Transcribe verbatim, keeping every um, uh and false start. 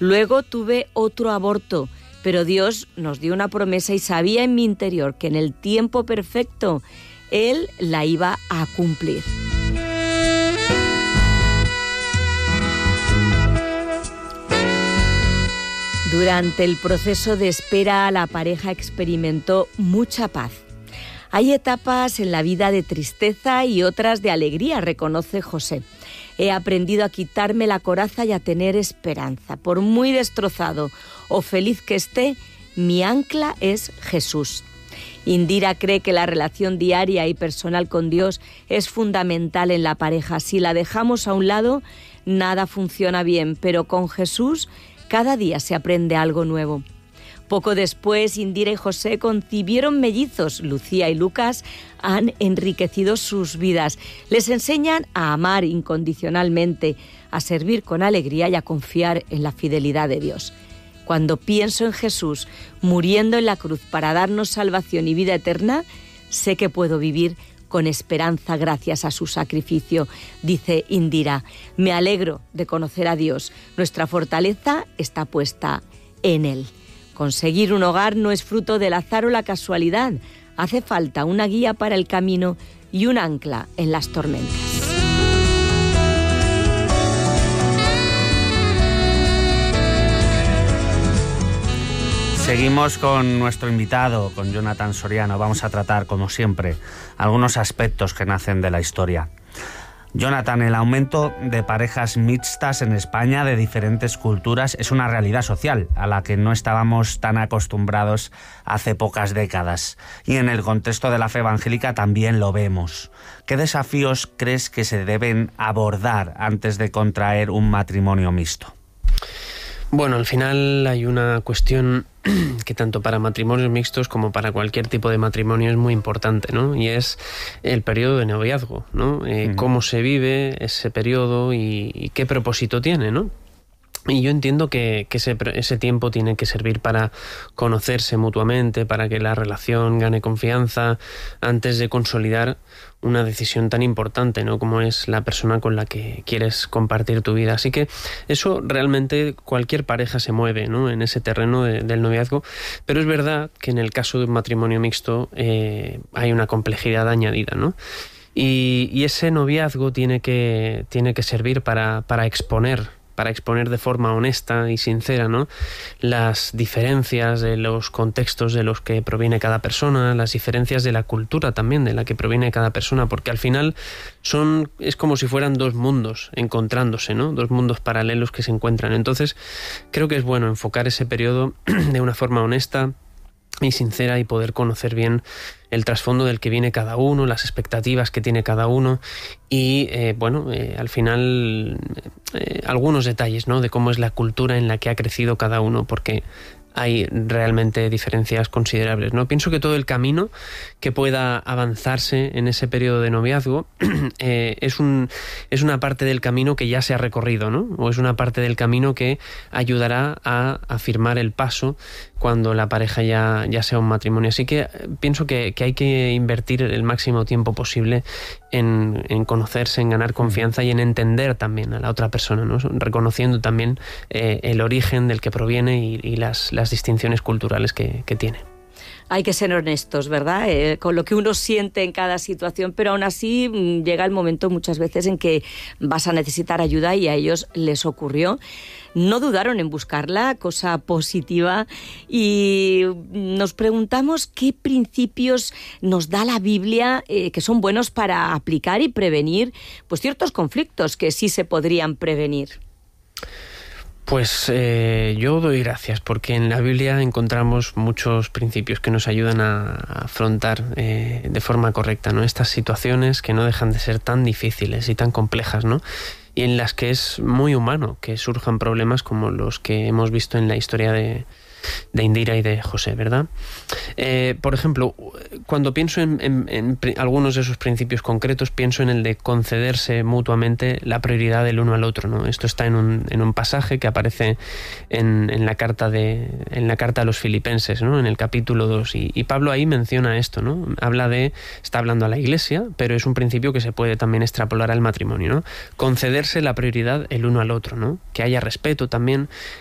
Luego tuve otro aborto, pero Dios nos dio una promesa y sabía en mi interior que en el tiempo perfecto Él la iba a cumplir. Durante el proceso de espera, la pareja experimentó mucha paz. Hay etapas en la vida de tristeza y otras de alegría, reconoce José. He aprendido a quitarme la coraza y a tener esperanza. Por muy destrozado o feliz que esté, mi ancla es Jesús. Indira cree que la relación diaria y personal con Dios es fundamental en la pareja. Si la dejamos a un lado, nada funciona bien, pero con Jesús cada día se aprende algo nuevo. Poco después, Indira y José concibieron mellizos. Lucía y Lucas han enriquecido sus vidas. Les enseñan a amar incondicionalmente, a servir con alegría y a confiar en la fidelidad de Dios. Cuando pienso en Jesús muriendo en la cruz para darnos salvación y vida eterna, sé que puedo vivir con esperanza gracias a su sacrificio, dice Indira. Me alegro de conocer a Dios. Nuestra fortaleza está puesta en Él. Conseguir un hogar no es fruto del azar o la casualidad. Hace falta una guía para el camino y un ancla en las tormentas. Seguimos con nuestro invitado, con Jonathan Soriano. Vamos a tratar, como siempre, algunos aspectos que nacen de la historia. Jonathan, el aumento de parejas mixtas en España de diferentes culturas es una realidad social a la que no estábamos tan acostumbrados hace pocas décadas. Y en el contexto de la fe evangélica también lo vemos. ¿Qué desafíos crees que se deben abordar antes de contraer un matrimonio mixto? Bueno, al final hay una cuestión que tanto para matrimonios mixtos como para cualquier tipo de matrimonio es muy importante, ¿no? Y es el periodo de noviazgo, ¿no? Eh, uh-huh. Cómo se vive ese periodo y, y qué propósito tiene, ¿no? Y yo entiendo que, que ese, ese tiempo tiene que servir para conocerse mutuamente, para que la relación gane confianza, antes de consolidar una decisión tan importante, ¿no? Como es la persona con la que quieres compartir tu vida. Así que eso realmente cualquier pareja se mueve, ¿no? En ese terreno de, del noviazgo. Pero es verdad que en el caso de un matrimonio mixto eh, hay una complejidad añadida, ¿no? Y, y ese noviazgo tiene que, tiene que servir para, para exponer para exponer de forma honesta y sincera, ¿no?, las diferencias de los contextos de los que proviene cada persona, las diferencias de la cultura también de la que proviene cada persona, porque al final son es como si fueran dos mundos encontrándose, ¿no?, dos mundos paralelos que se encuentran. Entonces, creo que es bueno enfocar ese periodo de una forma honesta y sincera y poder conocer bien el trasfondo del que viene cada uno, las expectativas que tiene cada uno y, eh, bueno, eh, al final eh, algunos detalles, ¿no?, de cómo es la cultura en la que ha crecido cada uno, porque hay realmente diferencias considerables, ¿no? Pienso que todo el camino que pueda avanzarse en ese periodo de noviazgo eh, es un es una parte del camino que ya se ha recorrido, ¿no? O es una parte del camino que ayudará a afirmar el paso cuando la pareja ya, ya sea un matrimonio. Así que pienso que, que hay que invertir el máximo tiempo posible en, en conocerse, en ganar confianza y en entender también a la otra persona, ¿no?, reconociendo también eh, el origen del que proviene y, y las, las distinciones culturales que, que tiene. Hay que ser honestos, ¿verdad?, Eh, con lo que uno siente en cada situación, pero aún así mmm, llega el momento muchas veces en que vas a necesitar ayuda y a ellos les ocurrió. No dudaron en buscarla, cosa positiva, y nos preguntamos qué principios nos da la Biblia eh, que son buenos para aplicar y prevenir pues ciertos conflictos que sí se podrían prevenir. Pues eh, yo doy gracias porque en la Biblia encontramos muchos principios que nos ayudan a, a afrontar eh, de forma correcta, ¿no?, estas situaciones que no dejan de ser tan difíciles y tan complejas, ¿no?, y en las que es muy humano que surjan problemas como los que hemos visto en la historia de, de Indira y de José, ¿verdad? Eh, por ejemplo, cuando pienso en, en, en algunos de esos principios concretos, pienso en el de concederse mutuamente la prioridad del uno al otro, ¿no? Esto está en un, en un pasaje que aparece en, en, la carta de, en la carta a los Filipenses, ¿no?, en el capítulo dos, y, y Pablo ahí menciona esto, ¿no? Habla de, está hablando a la Iglesia, pero es un principio que se puede también extrapolar al matrimonio, ¿no? Concederse la prioridad el uno al otro, ¿no? Que haya respeto también,